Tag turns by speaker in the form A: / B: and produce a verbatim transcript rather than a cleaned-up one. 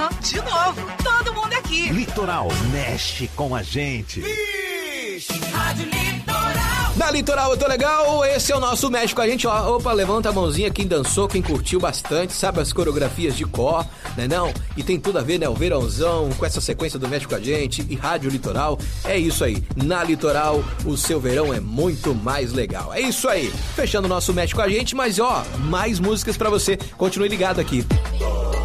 A: amanhã, de novo. Todo mundo aqui.
B: Litoral mexe com a gente.
C: Rádio Litoral.
D: Na Litoral eu tô legal, esse é o nosso Mexe com a gente, ó. Opa, levanta a mãozinha quem dançou, quem curtiu bastante, sabe as coreografias de cor, né não? E tem tudo a ver, né? O verãozão com essa sequência do Mexe com a gente e Rádio Litoral. É isso aí, na Litoral o seu verão é muito mais legal. É isso aí, fechando o nosso Mexe com a gente, mas ó, mais músicas pra você. Continue ligado aqui.